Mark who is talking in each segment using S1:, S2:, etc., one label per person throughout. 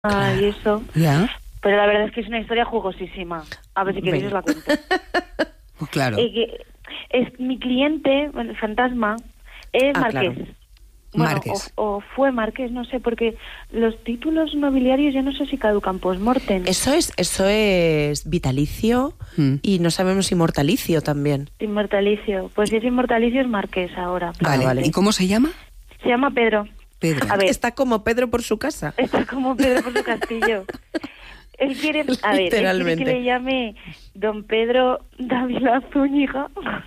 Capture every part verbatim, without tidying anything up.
S1: y eso.
S2: Ya.
S1: Pero la verdad es que es una historia jugosísima. A ver si queréis os la cuento.
S2: Pues claro.
S1: Eh, que es mi cliente, bueno, el fantasma, es
S3: Ah,
S1: Marqués.
S3: claro.
S1: Bueno,
S2: Marqués.
S1: O, o fue Marqués, no sé, porque los títulos nobiliarios yo no sé si caducan post-mortem.
S3: Eso es, eso es vitalicio
S2: Mm.
S3: y no sabemos si mortalicio también.
S1: Inmortalicio. Pues si es inmortalicio es Marqués ahora.
S2: Vale.
S3: vale.
S2: ¿Y cómo se llama?
S1: Se llama Pedro.
S2: Pedro.
S1: A ver.
S3: Está como Pedro por su casa.
S1: Está como Pedro por su castillo. Él quiere, a ver, él quiere
S3: Literalmente.
S1: que le llame Don Pedro Dávila Zúñiga.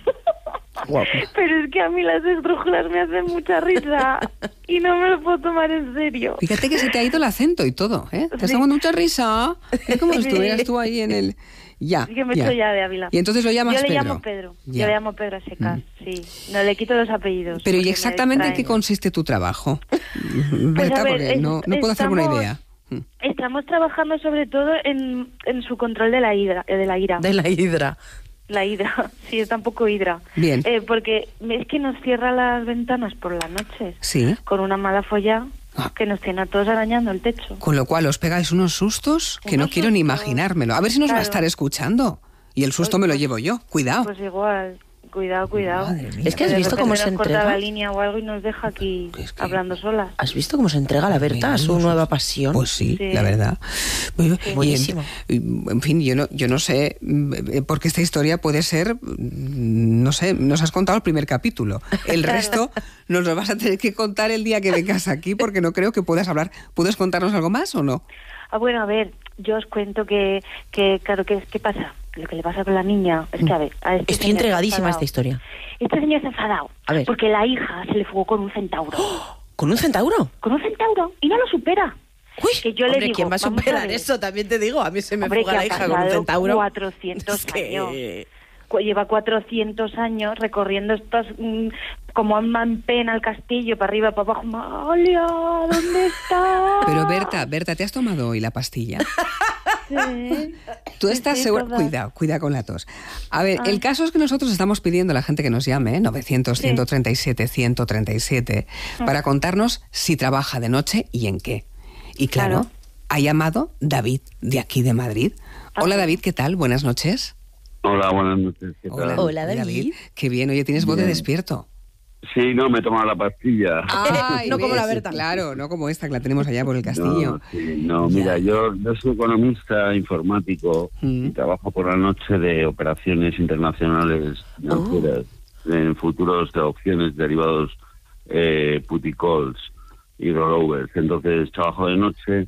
S3: Guapo.
S1: Pero es que a mí las esdrújulas me hacen mucha risa y no me lo puedo tomar en serio.
S2: Fíjate que se te ha ido el acento y todo, ¿eh? Te
S1: Sí.
S2: está dando mucha risa. Es como si
S1: Sí.
S2: estuvieras tú ahí en el... Ya,
S1: Así que me
S2: ya.
S1: echo ya de Ávila.
S2: Y entonces lo llamas
S1: Yo le
S2: Pedro.
S1: llamo Pedro.
S2: Ya.
S1: Yo le llamo Pedro a secas, sí. No le quito los apellidos.
S2: Pero ¿y
S1: porque me
S2: exactamente en qué
S1: distraen.
S2: consiste tu trabajo?
S1: Pues
S2: Berta,
S1: a ver,
S2: porque
S1: es-
S2: no, no puedo hacerme una
S1: estamos-
S2: idea. Mm.
S1: Estamos trabajando sobre todo en, en su control de la hidra, eh, de la ira.
S3: De la hidra.
S1: La hidra, sí, es tampoco hidra.
S2: Bien.
S1: Eh, porque es que nos cierra las ventanas por la noche
S2: Sí.
S1: con una mala folla
S2: Ah.
S1: que nos tiene a todos arañando el techo.
S2: Con lo cual os pegáis unos sustos que
S1: Unos
S2: no quiero ni
S1: sustos.
S2: imaginármelo. A ver si nos va a
S1: Claro.
S2: estar escuchando. Y el susto me lo llevo yo. Cuidado.
S1: Pues igual, cuidado, cuidado.
S2: Madre mía.
S3: Es que has
S1: De
S3: visto
S1: repente
S3: cómo
S1: nos
S3: se
S1: corta
S3: entrega.
S1: la línea o algo y nos deja aquí
S2: Es que-
S1: hablando solas.
S3: ¿Has visto cómo se entrega la Berta a su
S2: Menudo
S3: nueva
S2: susto.
S3: pasión?
S2: Pues sí,
S1: Sí.
S2: la verdad. Bueno, y en-
S3: Buenísimo.
S2: y, En fin, yo no, yo no sé, mm, porque esta historia puede ser, mm, no sé, nos has contado el primer capítulo. El
S1: Claro.
S2: resto nos lo vas a tener que contar el día que vengas aquí, porque no creo que puedas hablar. ¿Puedes contarnos algo más o no?
S1: Ah, bueno, a ver, yo os cuento que, que claro, que ¿qué pasa? Lo que le pasa con la niña es que, a ver... A este
S3: Estoy
S1: señor
S3: entregadísima a
S1: está
S3: esta
S1: enfadado.
S3: historia.
S1: Este señor está enfadado
S3: A ver.
S1: porque la hija se le fugó con un centauro.
S3: ¿Con un centauro?
S1: Con un centauro y no lo supera.
S3: Uy,
S1: Que yo le
S3: hombre,
S1: digo,
S3: ¿quién va a
S1: vamos a
S3: superar
S1: ver.
S3: eso? También te digo, a mí se me
S1: Hombre,
S3: fuga
S1: que
S3: la
S1: ha
S3: hija con un
S1: pasado
S3: centauro.
S1: cuatrocientos
S3: Es que-
S1: años. Cu- Lleva cuatrocientos años recorriendo estos, mm, como en pena el castillo, para arriba, para abajo. Malia, ¿dónde está?
S2: Pero Berta, Berta, ¿te has tomado hoy la pastilla?
S1: Sí.
S2: Tú
S1: Sí,
S2: estás
S1: sí,
S2: segura.
S1: toda.
S2: Cuidado, cuidado con la tos. A ver,
S1: Ah.
S2: el caso es que nosotros estamos pidiendo a la gente que nos llame, ¿eh? novecientos,
S1: Sí.
S2: ciento treinta y siete, ciento treinta y siete, para contarnos si trabaja de noche y en qué. Y claro,
S1: Claro.
S2: ha llamado David, de aquí de Madrid. Hola
S1: Ah.
S2: David, ¿qué tal? Buenas noches.
S4: Hola, buenas noches. ¿Qué tal?
S3: Hola, David.
S2: Qué bien, oye, tienes voz de
S4: Bien.
S2: despierto.
S4: Sí, no, me he tomado la pastilla.
S2: Ay,
S3: No como la
S2: ves,
S3: Berta.
S2: Claro, no como esta que la tenemos allá por el castillo.
S4: No, sí, no, mira, yo, yo soy economista informático
S2: Mm.
S4: y trabajo por la noche de operaciones internacionales financieras en futuros de opciones, derivados, eh, put y calls y rollovers. Entonces trabajo de noche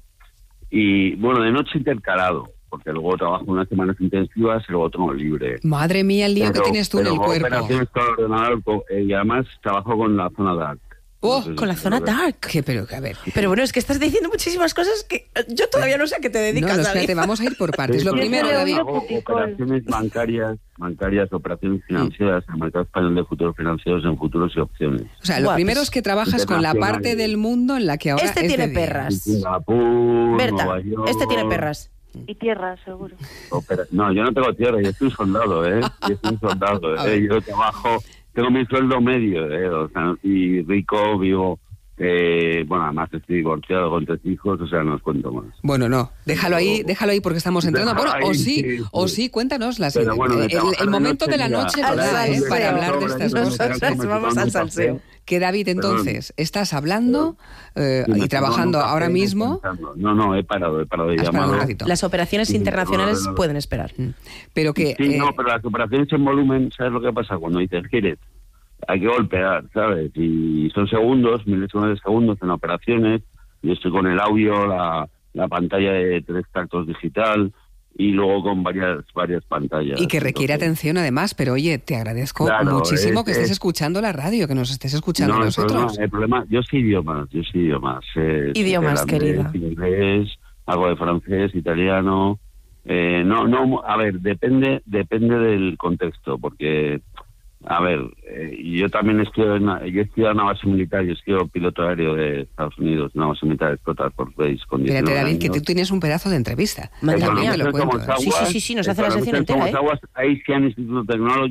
S4: y, bueno, de noche intercalado, porque luego trabajo unas semanas intensivas y luego tengo libre.
S2: Madre mía, el lío que
S4: Pero-
S2: tienes tú en
S4: pero
S2: el cuerpo.
S4: operaciones con ordenador co- eh, y además trabajo con la zona dark.
S2: Oh,
S4: No sé si
S3: Con la
S4: se
S3: zona
S4: lo ves.
S3: dark.
S2: Que, pero, que, a ver.
S3: Pero bueno, es que estás diciendo muchísimas cosas que yo todavía no sé a qué te dedicas,
S2: No, no,
S3: David.
S2: espérate, vamos a ir por partes. Lo
S4: Sí,
S2: primero,
S1: Yo le he
S2: David.
S1: oído
S4: hago
S1: puticol.
S4: operaciones bancarias, bancarias, operaciones financieras, el mercado español de futuros financieros en futuros y opciones.
S2: O sea, lo
S3: Guapos.
S2: primero es que trabajas con la
S4: Internacional.
S2: parte del mundo en la que ahora
S3: Este
S2: es
S3: tiene
S2: de día.
S3: perras.
S4: Singapur,
S3: Berta,
S4: Nueva York.
S3: este tiene perras.
S1: Y tierra, seguro.
S4: opera- No, yo no tengo tierra, yo soy soldado, ¿eh? Yo soy soldado,
S2: A ver.
S4: ¿eh? Yo trabajo, tengo mi sueldo medio, ¿eh? O sea, no soy rico, vivo, eh, bueno, además estoy divorciado con tres hijos, o sea, no os cuento más.
S2: Bueno, no, déjalo ahí, déjalo ahí porque estamos entrando. Bueno,
S4: Déjalo
S2: o
S4: ahí,
S2: sí,
S4: sí,
S2: o
S4: sí.
S2: sí, cuéntanos las
S4: Pero bueno, de
S2: el,
S4: trabajar
S2: el
S4: de
S2: momento
S4: noche,
S2: de la
S4: mira,
S2: noche
S3: al
S2: nos da, ¿eh?
S3: salseo.
S2: Para hablar de
S4: Sobre
S2: estas
S4: todo,
S2: cosas.
S3: Nosotras
S4: como
S3: vamos
S4: tomando
S3: al
S4: un
S3: salseo.
S4: café.
S2: Que David, entonces, estás hablando eh,
S4: Sí, me
S2: y
S4: estoy
S2: trabajando
S4: tomando un café
S2: ahora
S4: y
S2: mismo,
S4: pensando. No, no, he parado, he parado de
S2: Has parado un
S4: llamar.
S2: ratito.
S3: Las operaciones
S4: Sí,
S3: internacionales
S4: no, no, no.
S3: pueden esperar.
S2: pero que...
S4: Sí,
S2: eh,
S4: no, pero las operaciones en volumen, ¿sabes lo que pasa? Cuando dices, ¿quieres? Hay que golpear, ¿sabes? Y son segundos, milésimas de segundos en operaciones. Yo estoy con el audio, la, la pantalla de tres tactos digital y luego con varias varias pantallas.
S2: y que requiere
S4: Entonces,
S2: atención además, pero oye, te agradezco
S4: Claro,
S2: muchísimo
S4: es-
S2: que estés
S4: es-
S2: escuchando la radio, que nos estés escuchando a
S4: No, el problema,
S2: nosotros.
S4: el problema, yo sí idiomas, yo sí idiomas. Eh,
S3: Idiomas,
S4: holandés,
S3: querida.
S4: Inglés, algo de francés, italiano. Eh, no, no, a ver, depende, depende del contexto, porque, a ver, eh, yo también estudio, en, yo he estudiado en una base militar, yo he sido piloto aéreo de Estados Unidos, una base militar de Explota por Base con
S2: Espérate,
S4: diecinueve
S2: David, que
S4: años.
S2: tú tienes un pedazo de entrevista.
S3: Madre
S2: También
S3: mía.
S2: te lo
S4: Economics
S2: cuento.
S4: somos
S2: ¿eh?
S3: Sí, sí, sí, sí, nos hace la
S4: Economics
S3: sección entera,
S4: somos
S3: ¿eh?
S4: aguas, Asian Institute of Technology,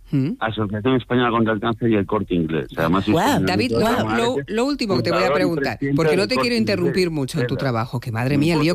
S2: ¿Mm?
S4: Asociación Española contra el Cáncer y el Corte Inglés. Además,
S3: Guau,
S4: wow,
S2: David, lo, lo, lo último que te voy a preguntar, porque no te quiero interrumpir mucho en tu trabajo, que madre mía, el lío